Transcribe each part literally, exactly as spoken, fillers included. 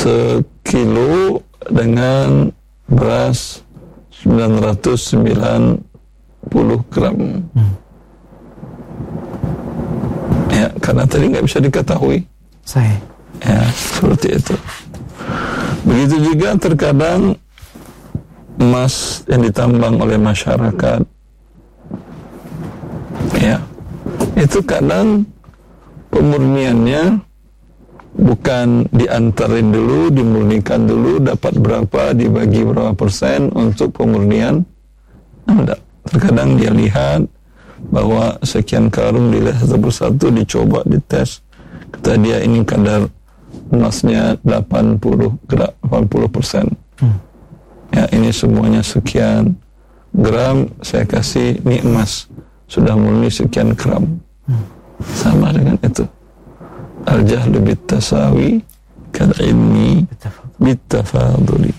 sekilo dengan beras sembilan ratus sembilan puluh gram. Hmm. Ya, karena tadi nggak bisa diketahui. Saya. Ya, seperti itu. Begitu juga terkadang emas yang ditambang oleh masyarakat, ya, itu kadang pemurniannya bukan diantarin dulu, dimurnikan dulu, dapat berapa, dibagi berapa persen untuk pemurnian. Enggak. Terkadang dia lihat bahwa sekian karung dilihat satu persatu, dicoba, dites. Kata dia ini kadar emasnya delapan puluh persen. Hmm. Ya, ini semuanya sekian gram, saya kasih ini emas sudah murni sekian gram. Hmm. Sama dengan itu. Al-jahlu bit-tasawi kal ilmi bit-tafaduli.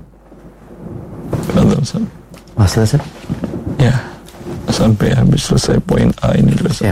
Mas selesai? Ya, sampai habis selesai poin A ini selesai. Yep.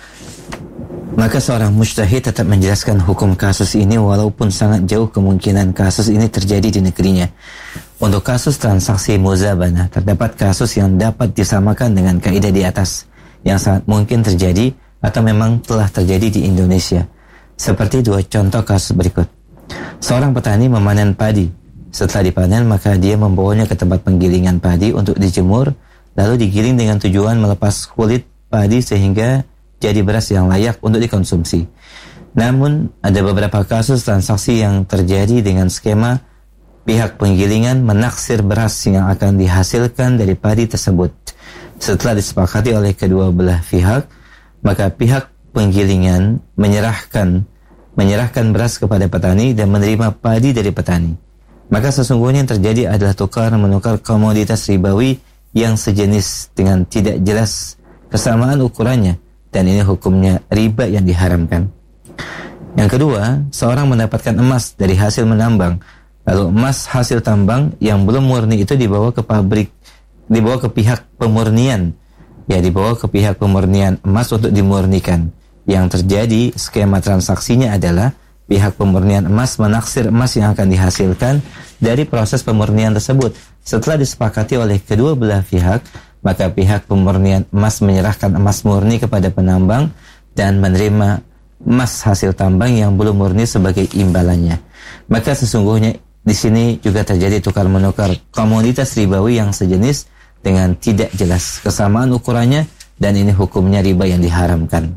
Maka seorang mujtahid tetap menjelaskan hukum kasus ini walaupun sangat jauh kemungkinan kasus ini terjadi di negerinya. Untuk kasus transaksi muzabanah, terdapat kasus yang dapat disamakan dengan kaidah di atas, yang sangat mungkin terjadi atau memang telah terjadi di Indonesia. Seperti dua contoh kasus berikut. Seorang petani memanen padi. Setelah dipanen, maka dia membawanya ke tempat penggilingan padi untuk dijemur, lalu digiling dengan tujuan melepas kulit padi sehingga jadi beras yang layak untuk dikonsumsi. Namun, ada beberapa kasus transaksi yang terjadi dengan skema pihak penggilingan menaksir beras yang akan dihasilkan dari padi tersebut. Setelah disepakati oleh kedua belah pihak, maka pihak penggilingan menyerahkan menyerahkan beras kepada petani dan menerima padi dari petani. Maka sesungguhnya yang terjadi adalah tukar menukar komoditas ribawi yang sejenis dengan tidak jelas kesamaan ukurannya, dan ini hukumnya riba yang diharamkan. Yang kedua, seorang mendapatkan emas dari hasil menambang, lalu emas hasil tambang yang belum murni itu dibawa ke pabrik, dibawa ke pihak pemurnian, ya dibawa ke pihak pemurnian emas untuk dimurnikan. Yang terjadi skema transaksinya adalah pihak pemurnian emas menaksir emas yang akan dihasilkan dari proses pemurnian tersebut. Setelah disepakati oleh kedua belah pihak, maka pihak pemurnian emas menyerahkan emas murni kepada penambang dan menerima emas hasil tambang yang belum murni sebagai imbalannya. Maka sesungguhnya di sini juga terjadi tukar menukar komoditas ribawi yang sejenis dengan tidak jelas kesamaan ukurannya, dan ini hukumnya riba yang diharamkan.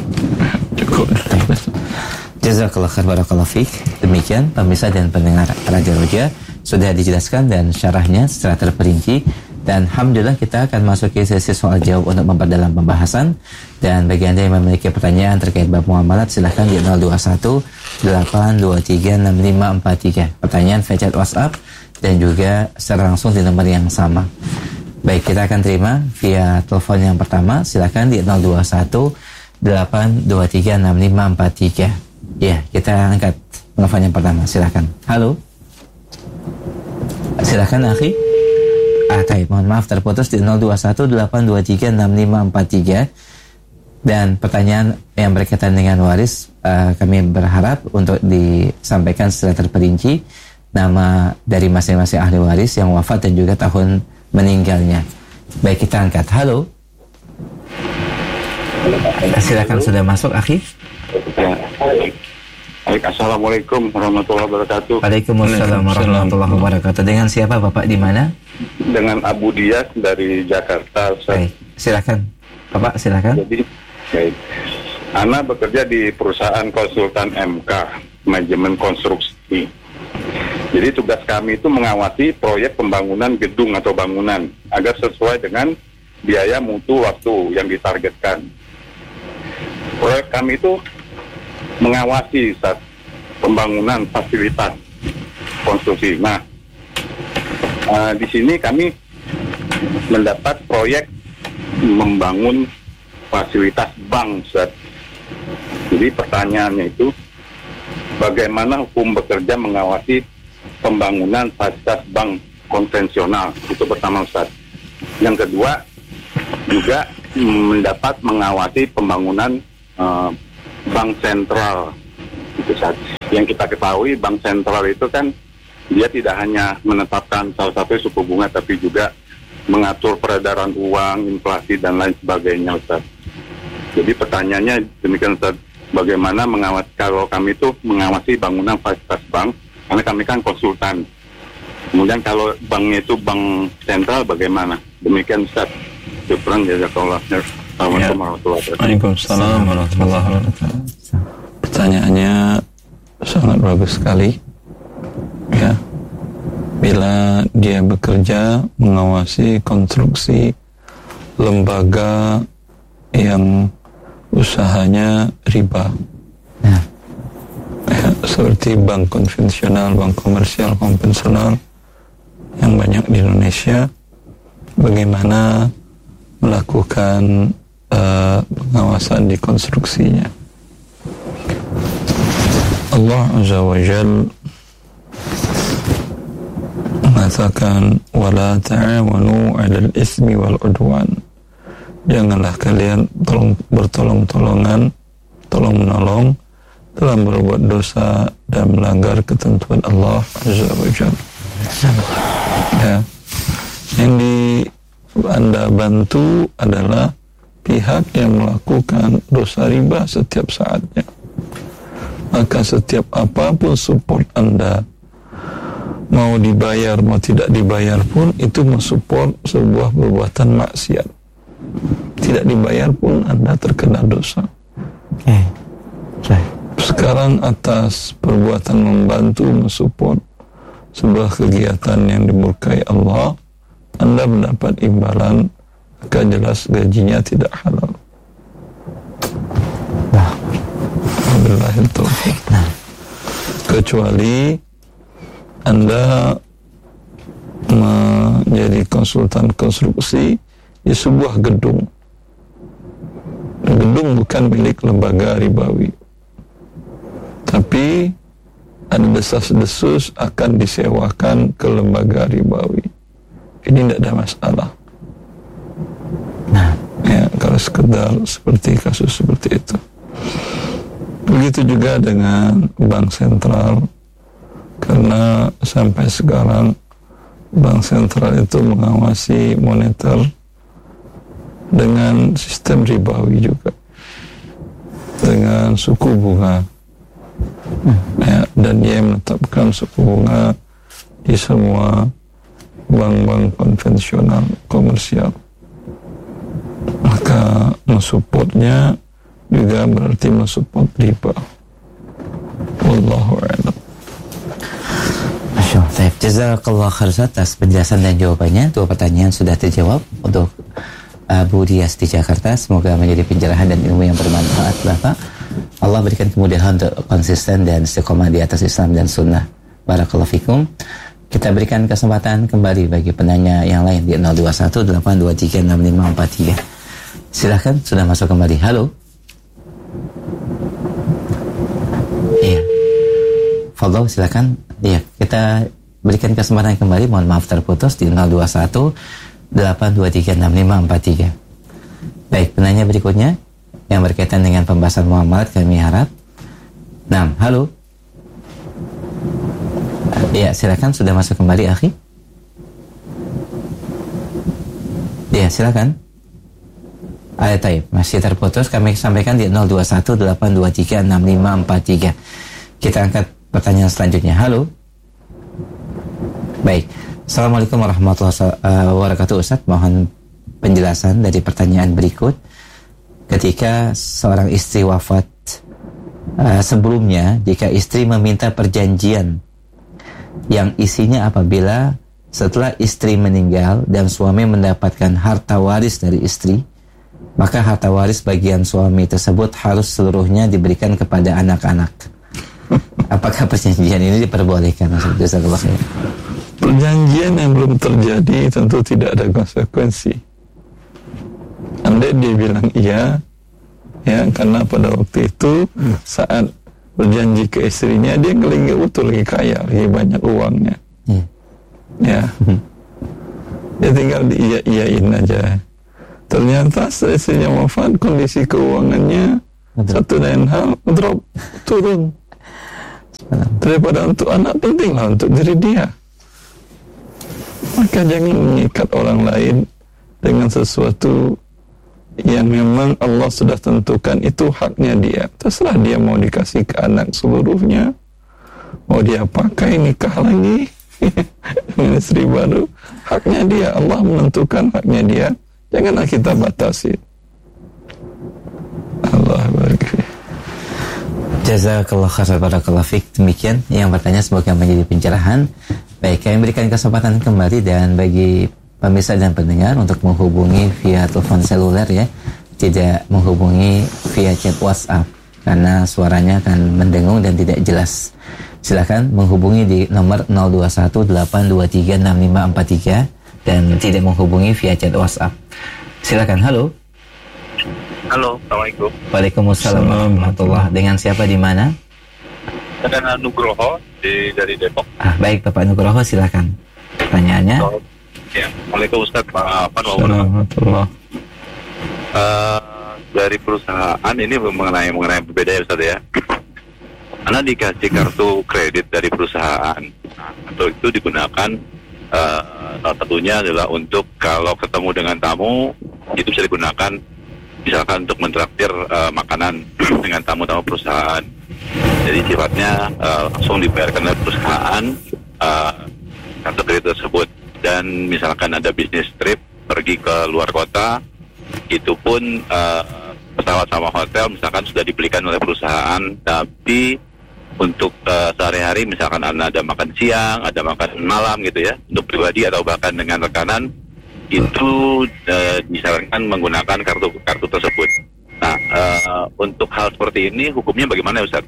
Cukup. Jazakallah khair, barakallahu fiik. Demikian pemirsa dan pendengar Radio Roja, sudah dijelaskan dan syarahnya secara terperinci. Dan alhamdulillah kita akan masuki sesi soal jawab untuk memperdalam pembahasan. Dan bagi Anda yang memiliki pertanyaan terkait bab muamalat, silahkan di nol dua satu delapan dua tiga enam lima empat tiga. Pertanyaan via chat WhatsApp dan juga secara langsung di nomor yang sama. Baik, kita akan terima via telepon yang pertama. Silahkan di nol dua satu delapan dua tiga enam lima empat tiga. Ya, kita angkat telepon yang pertama. Silahkan. Halo. Silahkan, akhi. Ah, taib, mohon maaf terputus di nol dua satu delapan dua tiga enam lima empat tiga. Dan pertanyaan yang berkaitan dengan waris, uh, kami berharap untuk disampaikan secara terperinci nama dari masing-masing ahli waris yang wafat dan juga tahun meninggalnya. Baik, kita angkat. Halo. Silakan, sudah masuk, akhi. Assalamualaikum warahmatullahi wabarakatuh. Waalaikumsalam warahmatullahi wabarakatuh. Dengan siapa Bapak, di mana? Dengan Abu Dias dari Jakarta. Baik, silakan Bapak, silakan. Jadi, baik. Ana bekerja di perusahaan konsultan M K, manajemen konstruksi. Jadi tugas kami itu mengawasi proyek pembangunan gedung atau bangunan agar sesuai dengan biaya mutu waktu yang ditargetkan. Proyek kami itu mengawasi saat pembangunan fasilitas konstruksi. Nah, uh, di sini kami mendapat proyek membangun fasilitas bank, Ustaz. Jadi pertanyaannya itu, bagaimana hukum bekerja mengawasi pembangunan fasilitas bank konvensional? Itu pertama, Ustaz. Yang kedua, juga mendapat mengawasi pembangunan uh, bank sentral. Itu saja. yang kita ketahui bank sentral itu kan dia tidak hanya menetapkan salah satu suku bunga, tapi juga mengatur peredaran uang, inflasi, dan lain sebagainya, Ustaz. Jadi pertanyaannya demikian, Ustaz, bagaimana mengawasi, kalau kami itu mengawasi bangunan fasilitas bank, karena kami kan konsultan. Kemudian kalau banknya itu bank sentral bagaimana? Demikian, Ustaz. Syukran, jazakallah. Assalamualaikum warahmatullahi wabarakatuh. Waalaikumsalam warahmatullahi wabarakatuh. Pertanyaannya sangat bagus sekali. Ya, bila dia bekerja mengawasi konstruksi lembaga yang usahanya riba, ya, ya, seperti bank konvensional, bank komersial konvensional yang banyak di Indonesia, bagaimana melakukan uh, pengawasan di konstruksinya. Allah Azza wa Jalla mengatakan wala ta'awanu 'alal ismi wal 'udwan. Janganlah kalian tolong, bertolong-tolongan, tolong-menolong dalam berbuat dosa dan melanggar ketentuan Allah Azza wa Jalla. Ya. Yang di Anda bantu adalah pihak yang melakukan dosa riba setiap saatnya. Maka setiap apapun support Anda, mau dibayar, mau tidak dibayar pun, itu mensupport sebuah perbuatan maksiat. Tidak dibayar pun Anda terkena dosa. Okay. Okay. Sekarang atas perbuatan membantu, mensupport sebuah kegiatan yang dimurkai Allah, Anda mendapat imbalan, maka jelas gajinya tidak halal. Nah. Alhamdulillah taufiq. Nah. Kecuali Anda menjadi konsultan konstruksi di sebuah gedung. Gedung bukan milik lembaga ribawi, tapi ada desas-desus akan disewakan ke lembaga ribawi. Ini tidak ada masalah. Nah, ya, kalau sekedar seperti kasus seperti itu. Begitu juga dengan bank sentral, karena sampai sekarang bank sentral itu mengawasi moneter dengan sistem ribawi juga, dengan suku bunga. Ya, dan dia menetapkan suku bunga di semua bank-bank konvensional komersial. Maka mensupportnya juga berarti mensupport riba. Wallahu a'lam. Masya Allah. Jazakallah khair atas penjelasan dan jawabannya. Dua pertanyaan sudah terjawab untuk Abu Dias di Jakarta. Semoga menjadi pencerahan dan ilmu yang bermanfaat, Bapak. Allah berikan kemudahan untuk konsisten dan istiqomah di atas Islam dan Sunnah. Barakallahu fikum. Kita berikan kesempatan kembali bagi penanya yang lain di nol dua satu delapan dua tiga enam lima empat tiga. Silahkan, sudah masuk kembali. Halo. Iya. Follow, silakan. Iya, kita berikan kesempatan kembali. Mohon maaf terputus di nol dua satu delapan dua tiga enam lima empat tiga. Baik, penanya berikutnya yang berkaitan dengan pembahasan muamalat kami harap. Nah, halo. Iya, silakan, sudah masuk kembali, akhi. Iya, silakan. Ada taib, masih terputus. Kami sampaikan di nol dua satu delapan dua tiga enam lima empat tiga. Kita angkat pertanyaan selanjutnya. Halo. Baik. Assalamualaikum warahmatullahi wabarakatuh, Ustaz. Mohon penjelasan dari pertanyaan berikut. Ketika seorang istri wafat, uh, sebelumnya jika istri meminta perjanjian yang isinya apabila setelah istri meninggal dan suami mendapatkan harta waris dari istri, maka harta waris bagian suami tersebut harus seluruhnya diberikan kepada anak-anak. Apakah perjanjian ini diperbolehkan? Perjanjian yang belum terjadi tentu tidak ada konsekuensi. Andai dia bilang iya, ya, karena pada waktu itu saat berjanji ke istrinya dia lagi utuh, lagi kaya, lagi banyak uangnya. Hmm. Ya, dia tinggal iya-iyain aja. Ternyata istrinya wafat, kondisi keuangannya satu lain hal drop, turun. daripada untuk anak, pentinglah untuk diri dia. Maka jangan mengikat orang lain dengan sesuatu yang memang Allah sudah tentukan itu haknya dia. Terserah dia mau dikasih ke anak seluruhnya, mau dia pakai nikah lagi dengan istri baru, haknya dia. Allah menentukan haknya dia, janganlah kita batasi. Allah barik. Jazakallah khair, barakallahu fiik. Demikian yang bertanya, semoga menjadi pencerahan. Baik, kami berikan kesempatan kembali dan bagi pemirsa dan pendengar untuk menghubungi via telepon seluler ya, tidak menghubungi via chat WhatsApp karena suaranya akan mendengung dan tidak jelas. Silakan menghubungi di nomor nol dua satu delapan dua tiga enam lima empat tiga dan tidak menghubungi via chat WhatsApp. Silakan. Halo. Halo, Assalamualaikum. Waalaikumsalam warahmatullahi. Dengan siapa di mana? Dengan Nugroho di dari Depok. Ah, baik Bapak Nugroho, silakan. Pertanyaannya. Oh, ya, Waalaikumsalam Ustaz. Apa Assalamualaikum. Uh, dari perusahaan ini mengenai mengenai berbeda ya Ustaz ya. Karena dikasih kartu kredit dari perusahaan, nah, atau itu digunakan uh, salah satunya adalah untuk kalau ketemu dengan tamu itu bisa digunakan misalkan untuk mentraktir uh, makanan dengan tamu-tamu perusahaan. Jadi sifatnya uh, langsung dibayarkan oleh perusahaan uh, kartu kredit tersebut. Dan misalkan ada bisnis trip pergi ke luar kota, itu pun uh, pesawat sama hotel misalkan sudah dibelikan oleh perusahaan, tapi untuk uh, sehari-hari misalkan ada makan siang, ada makan malam gitu ya, untuk pribadi atau bahkan dengan rekanan, itu uh, disarankan menggunakan kartu kartu tersebut. Nah, uh, untuk hal seperti ini hukumnya bagaimana Ustaz?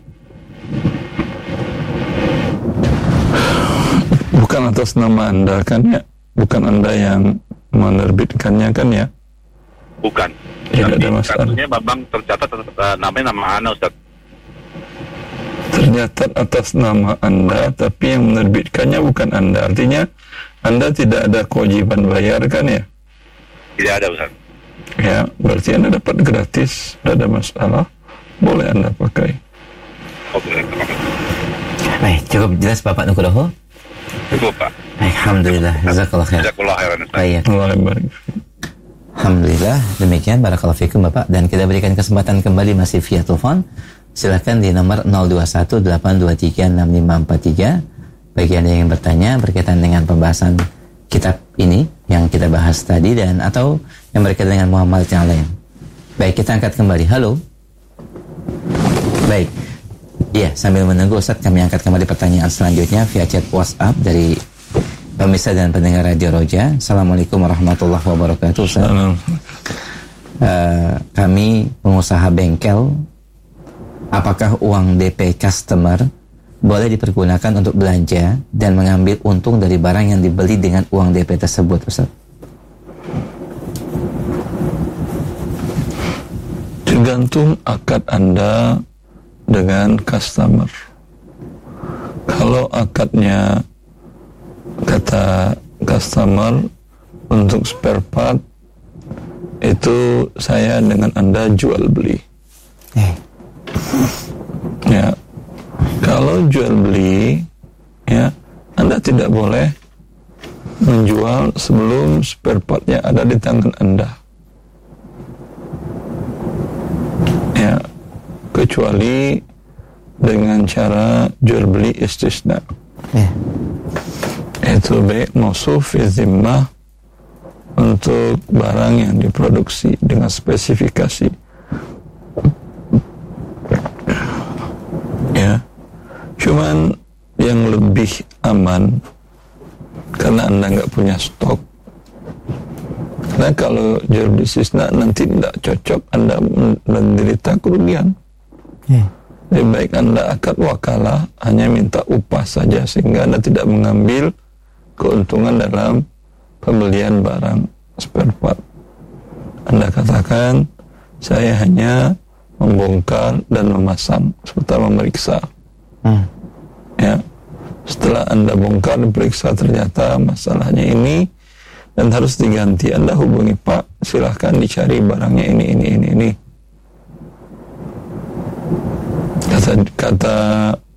Bukan atas nama Anda kan ya? Bukan Anda yang menerbitkannya kan ya? Bukan. Tidak ada masalah. Kartunya memang tercatat uh, namanya nama Anda Ustaz. Tercatat atas nama Anda, tapi yang menerbitkannya bukan Anda. Artinya Anda tidak ada kewajiban bayar kan ya? Tidak ada Ustaz. Ya, berarti Anda dapat gratis, tidak ada masalah. Boleh Anda pakai. Oke, baik, cukup jelas Bapak Nugroho? Cukup Pak. Alhamdulillah, jazakallah khair. Jazakallah khairan Ustaz. Baik. Allah barik. Alhamdulillah, demikian barakallahu fikum Bapak, dan kita berikan kesempatan kembali masih via telepon. Silakan di nomor nol dua satu delapan dua tiga enam lima empat tiga bagi Anda yang bertanya berkaitan dengan pembahasan kitab ini yang kita bahas tadi dan atau yang berkaitan dengan muamalah yang lain. Baik, kita angkat kembali. Halo. Baik. Iya, sambil menunggu Ustaz, kami angkat kembali pertanyaan selanjutnya via chat WhatsApp dari pemirsa dan pendengar Radio Roja. Assalamualaikum warahmatullahi wabarakatuh Ustaz. Uh, kami pengusaha bengkel, apakah uang D P customer boleh dipergunakan untuk belanja dan mengambil untung dari barang yang dibeli dengan uang D P tersebut Ustaz? Tergantung akad Anda dengan customer. Kalau akadnya kata customer untuk spare part, itu saya dengan Anda jual beli. Eh. Ya, kalau jual beli, ya Anda tidak boleh menjual sebelum spare partnya ada di tangan Anda. Ya, kecuali dengan cara jual beli istisna. Eh. Itu baik mausuf fi zimmah untuk barang yang diproduksi dengan spesifikasi. Ya, cuman yang lebih aman karena Anda nggak punya stok. Karena kalau jual beli istisna nanti tidak cocok, Anda menderita kerugian. Eh. Lebih baik Anda akad wakalah, hanya minta upah saja sehingga Anda tidak mengambil keuntungan dalam pembelian barang spare part. Anda katakan, saya hanya membongkar dan memasang serta memeriksa. Hmm. Ya, setelah Anda bongkar dan periksa ternyata masalahnya ini dan harus diganti, Anda hubungi Pak, silahkan dicari barangnya ini ini ini ini. Kata, kata